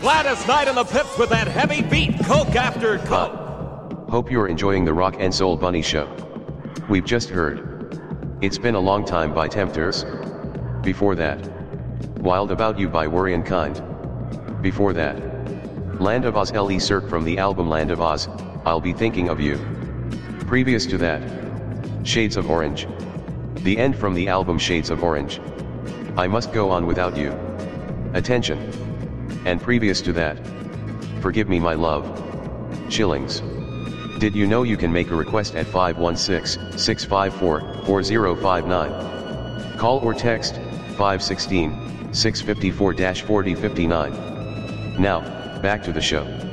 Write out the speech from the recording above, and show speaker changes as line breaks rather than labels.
Gladys Knight and the Pips with that heavy beat, Coke after Coke.
Hope you're enjoying the Rock and Soul Bunny Show. We've just heard It's Been a Long Time by Tempters. Before that, Wild About You by Worry and Kind. Before that, Land of Oz L.E. Cirque from the album Land of Oz, I'll Be Thinking of You. Previous to that, Shades of Orange. The End from the album Shades of Orange, I Must Go On Without You. Attention. And previous to that, Forgive Me My Love. Chillings. Did you know you can make a request at 516-654-4059? Call or text 516-654-4059. Now, back to the show.